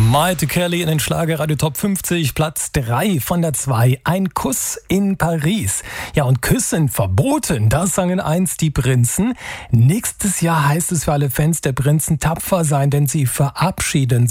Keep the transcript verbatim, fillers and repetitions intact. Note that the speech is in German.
Maite Kelly in den Schlagerradio Top fünfzig, Platz drei von der zwei. Ein Kuss in Paris. Ja, und Küssen verboten, das sangen einst die Prinzen. Nächstes Jahr heißt es für alle Fans der Prinzen tapfer sein, denn sie verabschieden